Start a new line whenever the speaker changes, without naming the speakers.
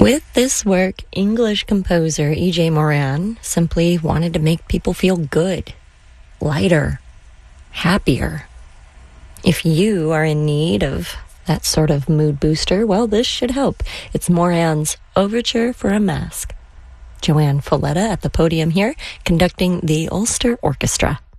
With this work, English composer E.J. Moran simply wanted to make people feel good, lighter, happier. If you are in need of that sort of mood booster, well, this should help. It's Moran's Overture for a Mask. Joanne Folletta at the podium here, conducting the Ulster Orchestra.